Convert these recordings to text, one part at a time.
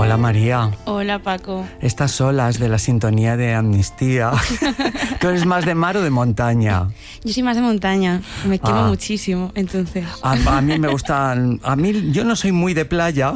Hola María. Hola Paco. Estas olas de la sintonía de Amnistía. ¿Tú eres más de mar o de montaña? Yo soy más de montaña, me quemo muchísimo, entonces. A mí me gustan... yo no soy muy de playa,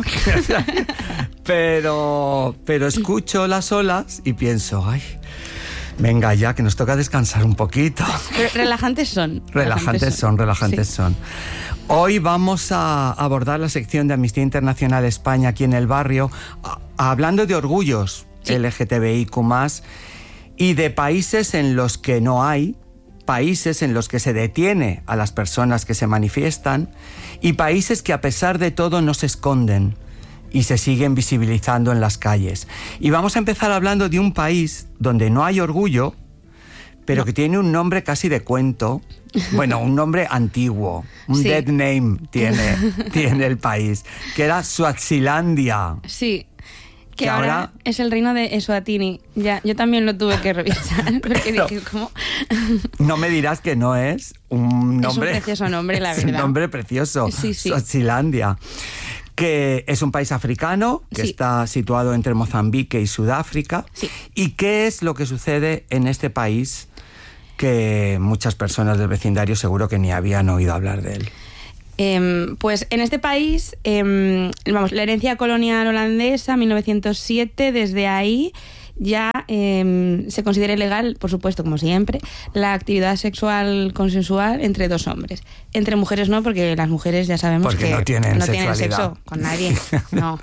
pero escucho las olas y pienso, ay, venga ya, que nos toca descansar un poquito. Pero relajantes son. Relajantes son. Hoy vamos a abordar la sección de Amnistía Internacional España aquí en el barrio, hablando de orgullos LGTBIQ+, y de países en los que no hay, países en los que se detiene a las personas que se manifiestan, y países que a pesar de todo no se esconden y se siguen visibilizando en las calles. Y vamos a empezar hablando de un país donde no hay orgullo, pero que tiene un nombre casi de cuento, bueno, un nombre antiguo, un dead name tiene el país, que era Suazilandia. Sí, que ahora es el reino de Eswatini. Ya, yo también lo tuve que revisar, porque dije, ¿cómo? No me dirás que no es un nombre... Es un precioso nombre, la verdad. Es un nombre precioso, sí. Suazilandia, que es un país africano, que está situado entre Mozambique y Sudáfrica. Sí. ¿Y qué es lo que sucede en este país que muchas personas del vecindario seguro que ni habían oído hablar de él? Pues en este país, la herencia colonial holandesa, 1907, desde ahí ya se considera ilegal, por supuesto, como siempre, la actividad sexual consensual entre dos hombres. Entre mujeres no, porque las mujeres ya sabemos porque que no tienen sexo con nadie. No.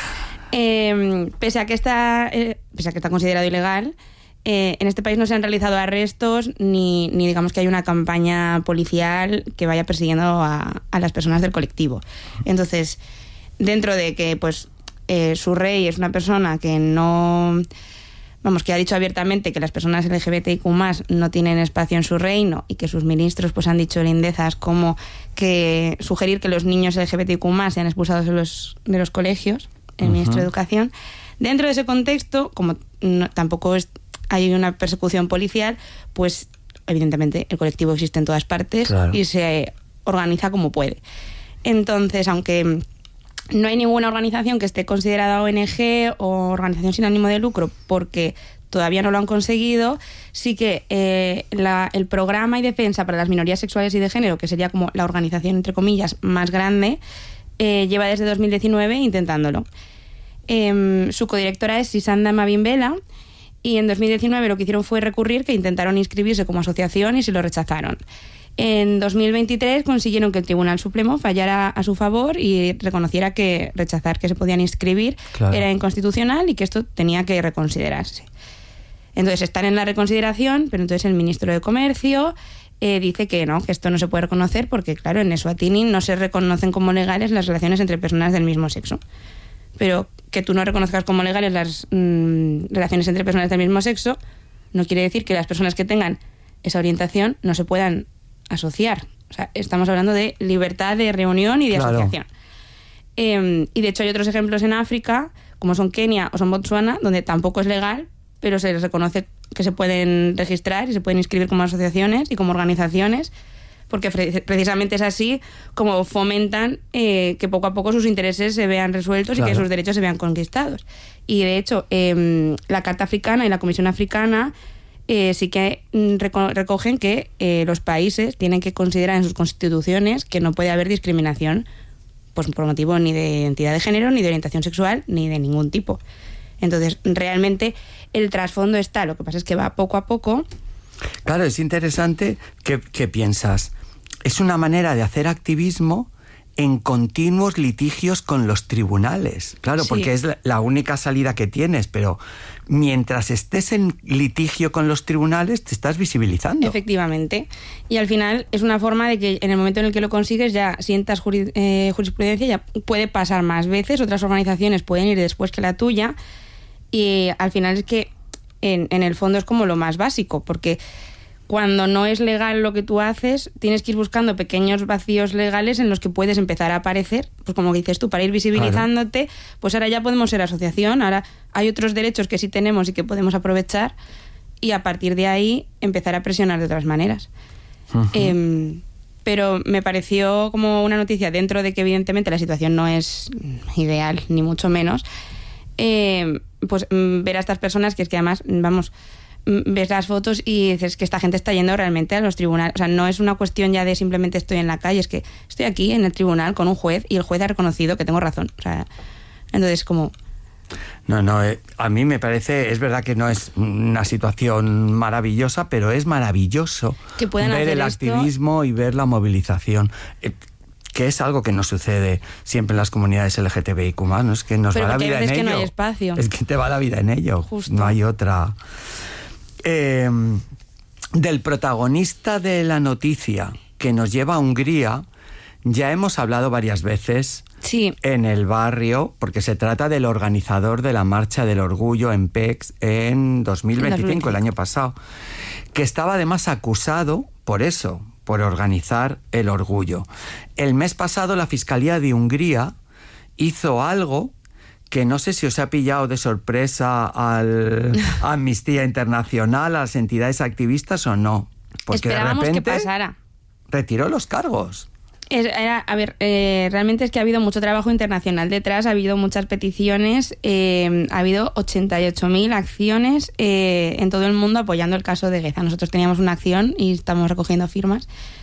Pese a que está considerado ilegal, en este país no se han realizado arrestos ni digamos que hay una campaña policial que vaya persiguiendo a las personas del colectivo. Entonces, dentro de que pues su rey es una persona que no... que ha dicho abiertamente que las personas LGBTIQ+ no tienen espacio en su reino y que sus ministros pues han dicho lindezas como que sugerir que los niños LGBTIQ+ sean expulsados de los colegios, el ministro de Educación. Dentro de ese contexto, como tampoco hay una persecución policial, pues evidentemente el colectivo existe en todas partes y se organiza como puede. Entonces, aunque no hay ninguna organización que esté considerada ONG o organización sin ánimo de lucro porque todavía no lo han conseguido, sí que el programa y defensa para las minorías sexuales y de género, que sería como la organización, entre comillas, más grande, lleva desde 2019 intentándolo. Su codirectora es Sisanda Mabimbela, y en 2019 lo que hicieron fue recurrir, que intentaron inscribirse como asociación y se lo rechazaron. En 2023 consiguieron que el Tribunal Supremo fallara a su favor y reconociera que rechazar que se podían inscribir era inconstitucional y que esto tenía que reconsiderarse. Entonces están en la reconsideración, pero entonces el ministro de Comercio dice que no, que esto no se puede reconocer porque, claro, en Eswatini no se reconocen como legales las relaciones entre personas del mismo sexo. Pero que tú no reconozcas como legales las relaciones entre personas del mismo sexo no quiere decir que las personas que tengan esa orientación no se puedan asociar. O sea, estamos hablando de libertad de reunión y de asociación. Y de hecho hay otros ejemplos en África, como son Kenia o son Botsuana, donde tampoco es legal, pero se les reconoce que se pueden registrar y se pueden inscribir como asociaciones y como organizaciones, porque precisamente es así como fomentan que poco a poco sus intereses se vean resueltos y que sus derechos se vean conquistados. Y de hecho, la Carta Africana y la Comisión Africana sí que recogen que los países tienen que considerar en sus constituciones que no puede haber discriminación pues por motivo ni de identidad de género, ni de orientación sexual, ni de ningún tipo. Entonces, realmente el trasfondo está, lo que pasa es que va poco a poco. Claro, es interesante que piensas, es una manera de hacer activismo en continuos litigios con los tribunales. Claro, porque es la única salida que tienes, pero mientras estés en litigio con los tribunales te estás visibilizando. Efectivamente. Y al final es una forma de que en el momento en el que lo consigues ya sientas jurisprudencia, ya puede pasar más veces, otras organizaciones pueden ir después que la tuya, y al final es que en el fondo es como lo más básico, porque cuando no es legal lo que tú haces, tienes que ir buscando pequeños vacíos legales en los que puedes empezar a aparecer, pues como dices tú, para ir visibilizándote, pues ahora ya podemos ser asociación, ahora hay otros derechos que sí tenemos y que podemos aprovechar, y a partir de ahí empezar a presionar de otras maneras. Pero me pareció como una noticia, dentro de que evidentemente la situación no es ideal, ni mucho menos, pues ver a estas personas que es que además, vamos, ves las fotos y dices que esta gente está yendo realmente a los tribunales. O sea, no es una cuestión ya de simplemente estoy en la calle, es que estoy aquí en el tribunal con un juez y el juez ha reconocido que tengo razón. O sea, entonces como... No, a mí me parece, es verdad que no es una situación maravillosa, pero es maravilloso que puedan ver hacer el activismo y ver la movilización. Que es algo que no sucede siempre en las comunidades LGTBIQ+, ¿no? Es que nos va la vida en ello. Que no hay espacio. Es que te va la vida en ello. Justo. No hay otra. Del protagonista de la noticia que nos lleva a Hungría, ya hemos hablado varias veces en el barrio, porque se trata del organizador de la Marcha del Orgullo en Pécs en 2025, el año pasado, que estaba además acusado por eso, por organizar el orgullo. El mes pasado la Fiscalía de Hungría hizo algo que no sé si os ha pillado de sorpresa a Amnistía Internacional, a las entidades activistas o no. Porque esperábamos de repente que pasara. Retiró los cargos. Realmente es que ha habido mucho trabajo internacional detrás, ha habido muchas peticiones, ha habido 88.000 acciones en todo el mundo apoyando el caso de Geza. Nosotros teníamos una acción y estamos recogiendo firmas.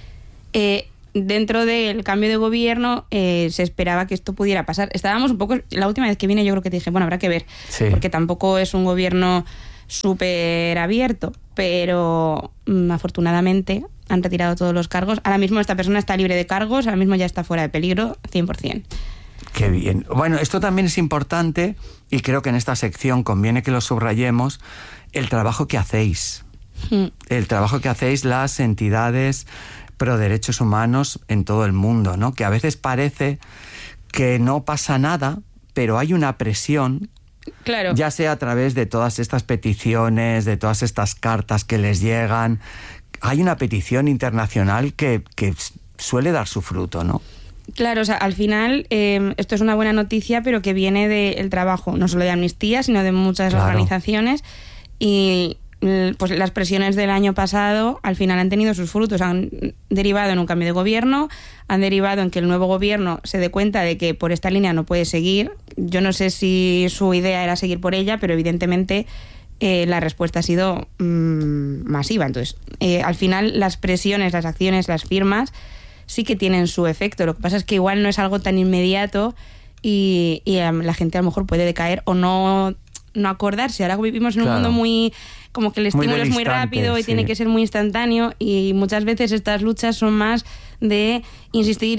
Dentro del cambio de gobierno se esperaba que esto pudiera pasar. Estábamos un poco... La última vez que vine yo creo que te dije, bueno, habrá que ver, porque tampoco es un gobierno súper abierto, pero afortunadamente han retirado todos los cargos. Ahora mismo esta persona está libre de cargos, ahora mismo ya está fuera de peligro, 100%. Qué bien. Bueno, esto también es importante y creo que en esta sección conviene que lo subrayemos, el trabajo que hacéis. El trabajo que hacéis las entidades pro derechos humanos en todo el mundo, ¿no? Que a veces parece que no pasa nada, pero hay una presión. Claro. Ya sea a través de todas estas peticiones, de todas estas cartas que les llegan. Hay una petición internacional que suele dar su fruto, ¿no? Claro, o sea, al final esto es una buena noticia, pero que viene del trabajo, no solo de Amnistía, sino de muchas organizaciones. Y pues las presiones del año pasado al final han tenido sus frutos, han derivado en un cambio de gobierno, han derivado en que el nuevo gobierno se dé cuenta de que por esta línea no puede seguir. Yo no sé si su idea era seguir por ella, pero evidentemente la respuesta ha sido masiva. Entonces, al final las presiones, las acciones, las firmas sí que tienen su efecto. Lo que pasa es que igual no es algo tan inmediato y la gente a lo mejor puede decaer o no acordarse. Ahora vivimos en un mundo muy... como que el estímulo es muy rápido y tiene que ser muy instantáneo, y muchas veces estas luchas son más de insistir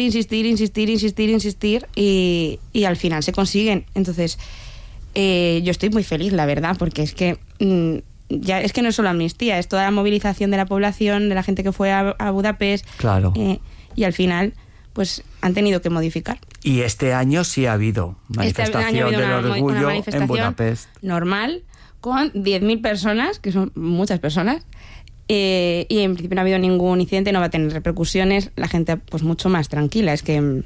y al final se consiguen. Entonces, yo estoy muy feliz, la verdad, porque es que ya es que no es solo Amnistía, es toda la movilización de la población, de la gente que fue a Budapest. Claro. Y al final pues han tenido que modificar. Y este año sí ha habido manifestación del orgullo en Budapest. Normal, con 10.000 personas, que son muchas personas, y en principio no ha habido ningún incidente, no va a tener repercusiones, la gente pues mucho más tranquila, es que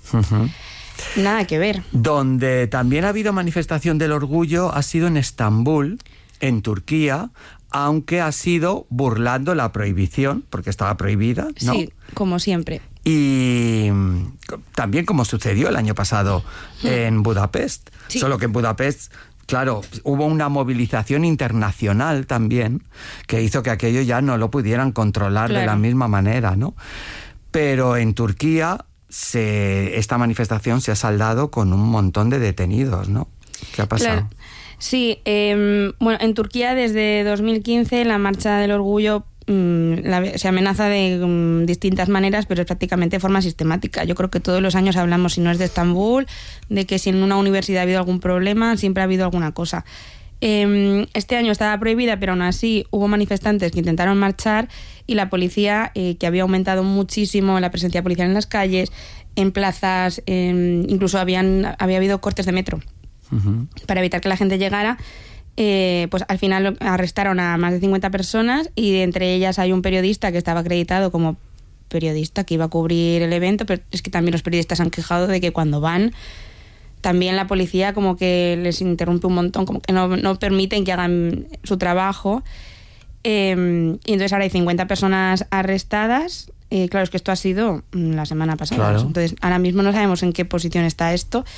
nada que ver. Donde también ha habido manifestación del orgullo ha sido en Estambul, en Turquía, aunque ha sido burlando la prohibición, porque estaba prohibida, ¿no? Sí, como siempre. Y también como sucedió el año pasado en Budapest, sí. Solo que en Budapest, claro, hubo una movilización internacional también que hizo que aquello ya no lo pudieran controlar de la misma manera, ¿no? Pero en Turquía esta manifestación se ha saldado con un montón de detenidos, ¿no? ¿Qué ha pasado? Claro. Sí, bueno, en Turquía desde 2015 la Marcha del Orgullo se amenaza de distintas maneras, pero es prácticamente de forma sistemática. Yo creo que todos los años hablamos, si no es de Estambul, de que si en una universidad ha habido algún problema, siempre ha habido alguna cosa. Este año estaba prohibida, pero aún así hubo manifestantes que intentaron marchar y la policía, que había aumentado muchísimo la presencia policial en las calles, en plazas, incluso había habido cortes de metro para evitar que la gente llegara. Pues al final arrestaron a más de 50 personas y entre ellas hay un periodista que estaba acreditado como periodista que iba a cubrir el evento, pero es que también los periodistas han quejado de que cuando van también la policía como que les interrumpe un montón, como que no permiten que hagan su trabajo, y entonces ahora hay 50 personas arrestadas. Claro, es que esto ha sido la semana pasada, claro. Entonces ahora mismo no sabemos en qué posición está esto.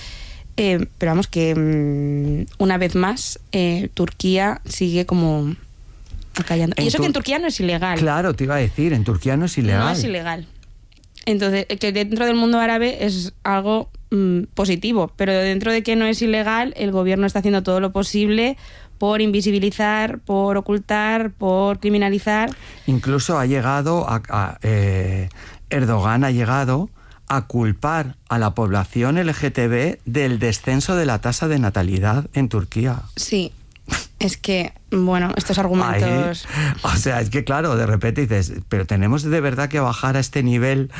Pero vamos, que una vez más Turquía sigue como acallando. Y eso que en Turquía no es ilegal. Claro, te iba a decir, en Turquía no es ilegal. No es ilegal. Entonces, que dentro del mundo árabe es algo positivo, pero dentro de que no es ilegal, el gobierno está haciendo todo lo posible por invisibilizar, por ocultar, por criminalizar. Incluso ha llegado Erdogan ha llegado a culpar a la población LGTB del descenso de la tasa de natalidad en Turquía. Sí, es que, bueno, estos argumentos... O sea, es que claro, de repente dices, pero tenemos de verdad que bajar a este nivel,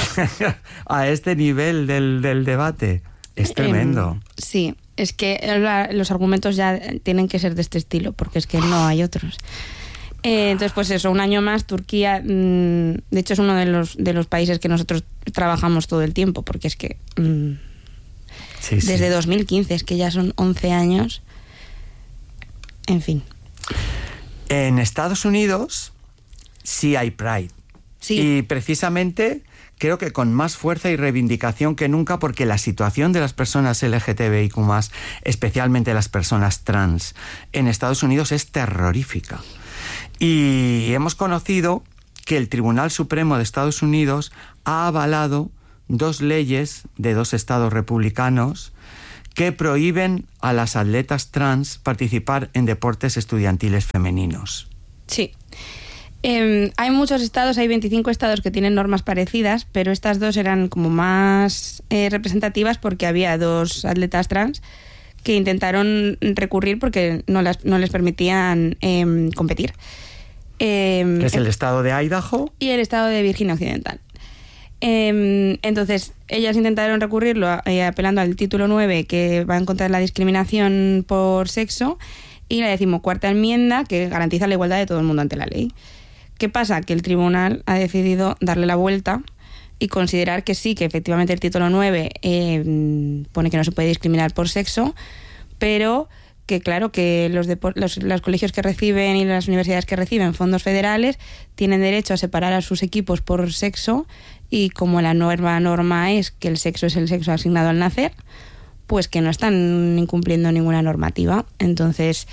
del debate. Es tremendo. Sí, es que los argumentos ya tienen que ser de este estilo, porque es que no hay otros. Entonces, pues eso, un año más, Turquía, de hecho es uno de los países que nosotros trabajamos todo el tiempo, porque es que desde 2015, es que ya son 11 años, en fin. En Estados Unidos sí hay Pride. Sí. Y precisamente creo que con más fuerza y reivindicación que nunca, porque la situación de las personas LGTBIQ+, especialmente las personas trans, en Estados Unidos es terrorífica. Y hemos conocido que el Tribunal Supremo de Estados Unidos ha avalado 2 leyes de 2 estados republicanos que prohíben a las atletas trans participar en deportes estudiantiles femeninos. Sí. Hay muchos estados, hay 25 estados que tienen normas parecidas, pero estas 2 eran como más representativas porque había 2 atletas trans que intentaron recurrir porque no les permitían competir. Que es el estado de Idaho y el estado de Virginia Occidental. Entonces, ellas intentaron recurrirlo apelando al título 9, que va en contra de la discriminación por sexo, y la 14ª enmienda, que garantiza la igualdad de todo el mundo ante la ley. ¿Qué pasa? Que el tribunal ha decidido darle la vuelta y considerar que sí, que efectivamente el título 9 pone que no se puede discriminar por sexo, pero que claro, que los colegios que reciben y las universidades que reciben fondos federales tienen derecho a separar a sus equipos por sexo, y como la nueva norma es que el sexo es el sexo asignado al nacer, pues que no están incumpliendo ninguna normativa. Entonces,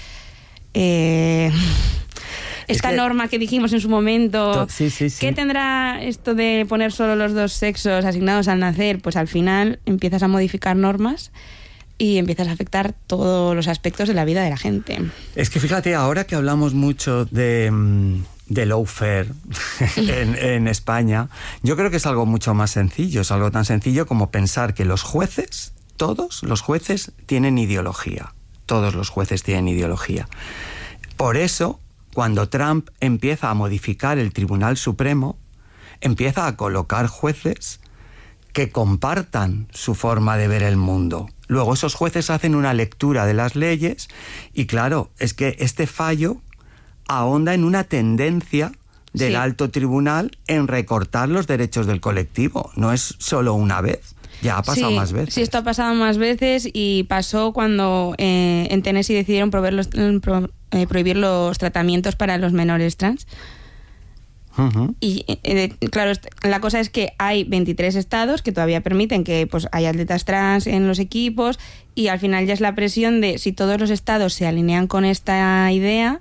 esta norma que dijimos en su momento, ¿qué tendrá esto de poner solo los 2 sexos asignados al nacer? Pues al final empiezas a modificar normas y empiezas a afectar todos los aspectos de la vida de la gente. Es que fíjate, ahora que hablamos mucho de lawfare en España, yo creo que es algo mucho más sencillo. Es algo tan sencillo como pensar que los jueces, todos los jueces, tienen ideología. Todos los jueces tienen ideología. Por eso, cuando Trump empieza a modificar el Tribunal Supremo, empieza a colocar jueces que compartan su forma de ver el mundo. Luego esos jueces hacen una lectura de las leyes y claro, es que este fallo ahonda en una tendencia del alto tribunal en recortar los derechos del colectivo. No es solo una vez, ya ha pasado más veces. Sí, esto ha pasado más veces y pasó cuando en Tennessee decidieron prohibir los tratamientos para los menores trans. Uh-huh. Y claro, la cosa es que hay 23 estados que todavía permiten que pues haya atletas trans en los equipos, y al final ya es la presión de si todos los estados se alinean con esta idea,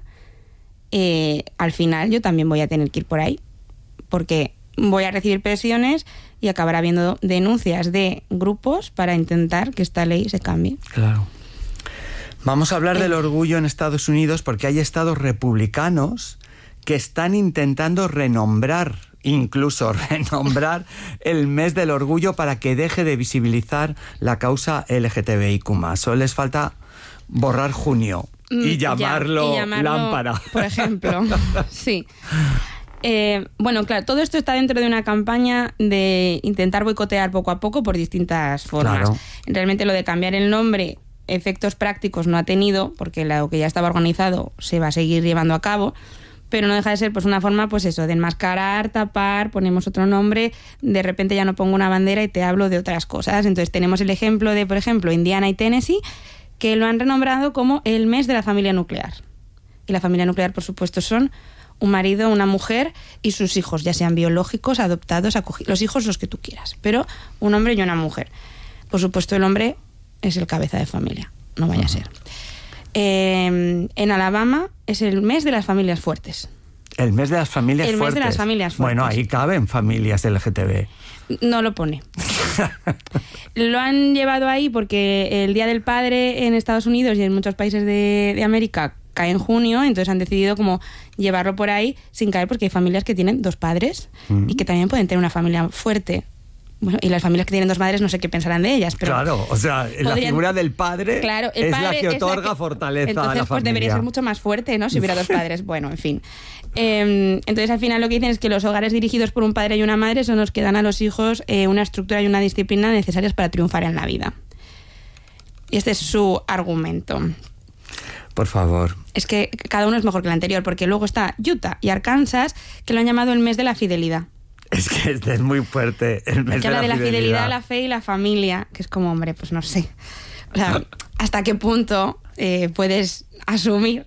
al final yo también voy a tener que ir por ahí, porque voy a recibir presiones y acabará habiendo denuncias de grupos para intentar que esta ley se cambie. Claro. Vamos a hablar del orgullo en Estados Unidos, porque hay estados republicanos que están intentando incluso renombrar el mes del orgullo para que deje de visibilizar la causa LGTBIQ+. Solo les falta borrar junio y llamarlo lámpara. Por ejemplo, sí. Bueno, claro, todo esto está dentro de una campaña de intentar boicotear poco a poco por distintas formas. Claro. Realmente lo de cambiar el nombre, efectos prácticos no ha tenido, porque lo que ya estaba organizado se va a seguir llevando a cabo, pero no deja de ser pues una forma, pues eso, de enmascarar, tapar, ponemos otro nombre, de repente ya no pongo una bandera y te hablo de otras cosas. Entonces tenemos el ejemplo de, por ejemplo, Indiana y Tennessee, que lo han renombrado como el mes de la familia nuclear. Y la familia nuclear, por supuesto, son un marido, una mujer y sus hijos, ya sean biológicos, adoptados, acogidos, los hijos los que tú quieras, pero un hombre y una mujer. Por supuesto, el hombre es el cabeza de familia, no vaya a ser. En Alabama es el mes de las familias fuertes. El mes de las familias fuertes. El mes de las familias fuertes. Bueno, ahí caben familias LGTB. No lo pone. Lo han llevado ahí porque el Día del Padre en Estados Unidos y en muchos países de América cae en junio, entonces han decidido como llevarlo por ahí sin caer, porque hay familias que tienen 2 padres y que también pueden tener una familia fuerte. Bueno, y las familias que tienen 2 madres no sé qué pensarán de ellas, pero... Claro, o sea, la figura del padre, claro, es la que otorga fortaleza a la familia. Entonces, pues debería ser mucho más fuerte, ¿no? Si hubiera 2 padres. Bueno, en fin. Entonces, al final lo que dicen es que los hogares dirigidos por un padre y una madre son los que dan a los hijos una estructura y una disciplina necesarias para triunfar en la vida. Y este es su argumento. Por favor. Es que cada uno es mejor que el anterior, porque luego está Utah y Arkansas, que lo han llamado el mes de la fidelidad. Es que este es muy fuerte, el mes que habla de la fidelidad, la fe y la familia, que es como, hombre, pues no sé. O sea, ¿hasta qué punto puedes asumir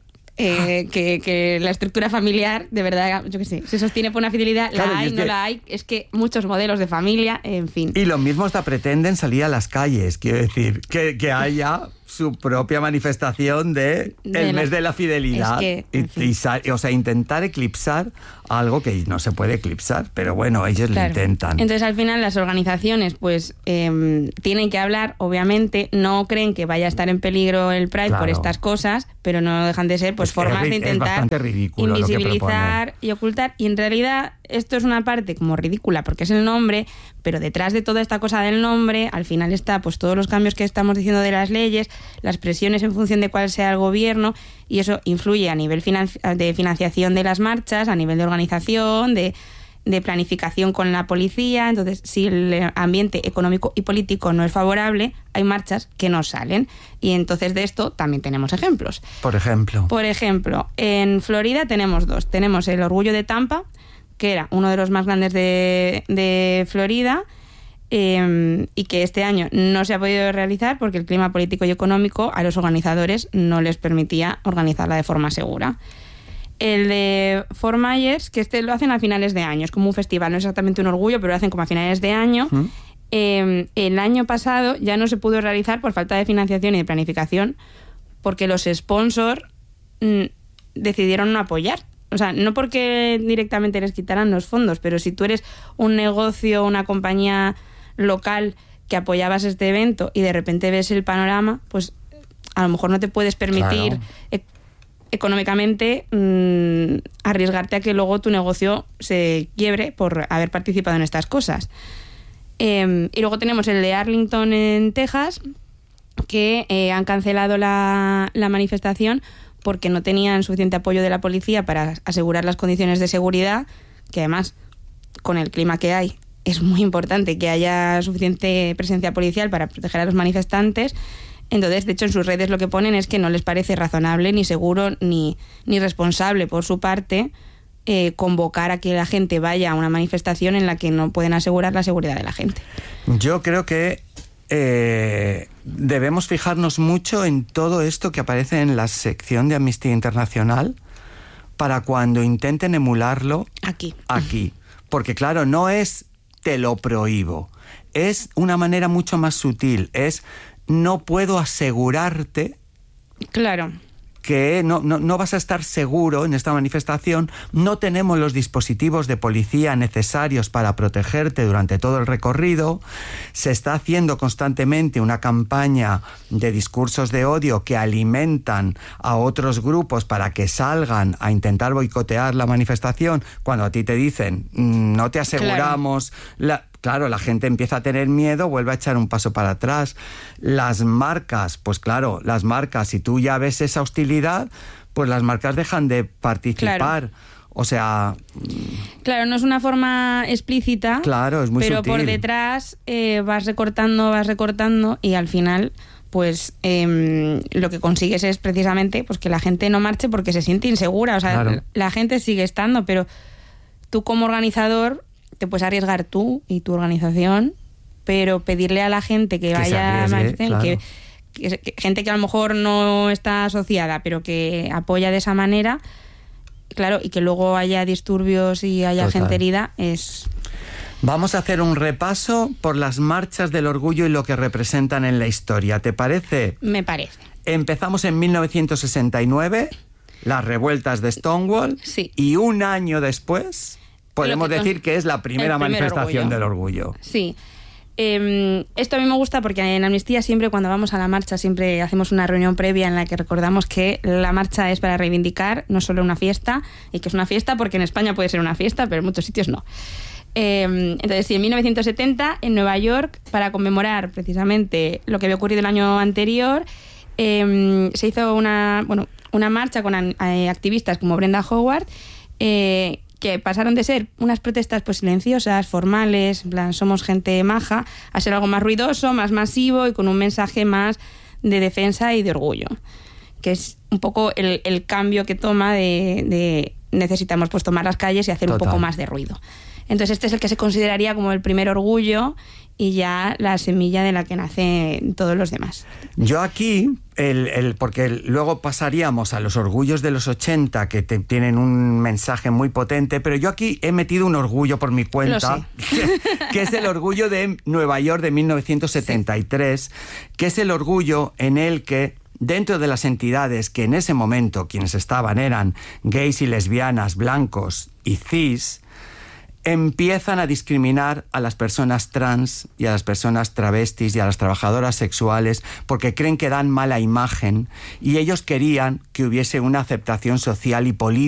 que la estructura familiar, de verdad, yo qué sé, se sostiene por una fidelidad? Claro, la hay, no la hay. Es que muchos modelos de familia, en fin. Y lo mismo hasta pretenden salir a las calles, quiero decir, que haya su propia manifestación del mes de la fidelidad. Es que, o sea, intentar eclipsar algo que no se puede eclipsar, pero bueno, ellos lo intentan. Entonces, al final, las organizaciones pues tienen que hablar, obviamente, no creen que vaya a estar en peligro el Pride por estas cosas, pero no dejan de ser pues formas de intentar invisibilizar y ocultar. Y en realidad, esto es una parte como ridícula, porque es el nombre, pero detrás de toda esta cosa del nombre, al final está pues todos los cambios que estamos diciendo de las leyes, las presiones en función de cuál sea el gobierno, y eso influye a nivel de financiación de las marchas, a nivel de organización, de planificación con la policía. Entonces, si el ambiente económico y político no es favorable, hay marchas que no salen. Y entonces de esto también tenemos ejemplos. Por ejemplo, en Florida tenemos 2. Tenemos el Orgullo de Tampa, que era uno de los más grandes de Florida, y que este año no se ha podido realizar porque el clima político y económico a los organizadores no les permitía organizarla de forma segura. El de Fort Myers, que lo hacen a finales de año, es como un festival, no es exactamente un orgullo, pero lo hacen como a finales de año. El año pasado ya no se pudo realizar por falta de financiación y de planificación, porque los sponsors decidieron no apoyar. O sea, no porque directamente les quitaran los fondos, pero si tú eres un negocio, una compañía local que apoyabas este evento y de repente ves el panorama, pues a lo mejor no te puedes permitir económicamente arriesgarte a que luego tu negocio se quiebre por haber participado en estas cosas. Y luego tenemos el de Arlington en Texas, que han cancelado la manifestación porque no tenían suficiente apoyo de la policía para asegurar las condiciones de seguridad, que además, con el clima que hay, es muy importante que haya suficiente presencia policial para proteger a los manifestantes. Entonces, de hecho, en sus redes lo que ponen es que no les parece razonable, ni seguro, ni responsable por su parte convocar a que la gente vaya a una manifestación en la que no pueden asegurar la seguridad de la gente. Yo creo que debemos fijarnos mucho en todo esto que aparece en la sección de Amnistía Internacional para cuando intenten emularlo aquí. Porque claro, no es te lo prohíbo, es una manera mucho más sutil, es no puedo asegurarte que no vas a estar seguro en esta manifestación, no tenemos los dispositivos de policía necesarios para protegerte durante todo el recorrido, se está haciendo constantemente una campaña de discursos de odio que alimentan a otros grupos para que salgan a intentar boicotear la manifestación, cuando a ti te dicen no te aseguramos... Claro, la gente empieza a tener miedo, vuelve a echar un paso para atrás. Las marcas, pues claro, si tú ya ves esa hostilidad, pues las marcas dejan de participar. Claro. O sea... Claro, no es una forma explícita, claro, es muy pero sutil. Por detrás vas recortando y al final... pues lo que consigues es precisamente pues que la gente no marche porque se siente insegura. O sea, la gente sigue estando, pero tú como organizador... te puedes arriesgar tú y tu organización, pero pedirle a la gente que vaya a manifestación, que gente que a lo mejor no está asociada, pero que apoya de esa manera, claro, y que luego haya disturbios y haya gente herida, es Vamos a hacer un repaso por las marchas del orgullo y lo que representan en la historia. ¿Te parece? Me parece. Empezamos en 1969, las revueltas de Stonewall, sí. Y un año después podemos decir que es la primera manifestación del orgullo. Sí. Esto a mí me gusta porque en Amnistía siempre, cuando vamos a la marcha, siempre hacemos una reunión previa en la que recordamos que la marcha es para reivindicar, no solo una fiesta, y que es una fiesta porque en España puede ser una fiesta, pero en muchos sitios no. Entonces, sí, en 1970, en Nueva York, para conmemorar precisamente lo que había ocurrido el año anterior, se hizo una marcha con activistas como Brenda Howard, que pasaron de ser unas protestas pues silenciosas, formales, en plan somos gente maja, a ser algo más ruidoso, más masivo y con un mensaje más de defensa y de orgullo, que es un poco el cambio que toma de necesitamos pues tomar las calles y hacer un poco más de ruido. Entonces este es el que se consideraría como el primer orgullo y ya la semilla de la que nacen todos los demás. Yo aquí, porque luego pasaríamos a los orgullos de los 80 que tienen un mensaje muy potente, pero yo aquí he metido un orgullo por mi cuenta, que es el orgullo de Nueva York de 1973, sí. Que es el orgullo en el que dentro de las entidades que en ese momento quienes estaban eran gays y lesbianas, blancos y cis, empiezan a discriminar a las personas trans y a las personas travestis y a las trabajadoras sexuales porque creen que dan mala imagen y ellos querían que hubiese una aceptación social y política